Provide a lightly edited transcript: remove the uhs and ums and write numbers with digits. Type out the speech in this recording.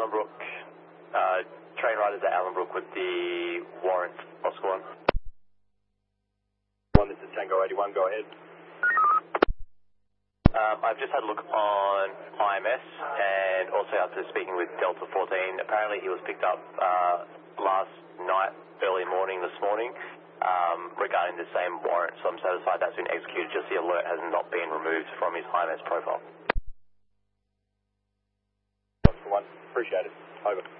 Allenbrook, train riders at Allenbrook with the warrant, Oscar 1. This is Tango 81, go ahead. I've just had a look on IMS and also after speaking with Delta 14. Apparently he was picked up last night, early morning this morning, regarding the same warrant, so I'm satisfied that's been executed, just the alert has not been removed from his IMS profile. Appreciate it. Over.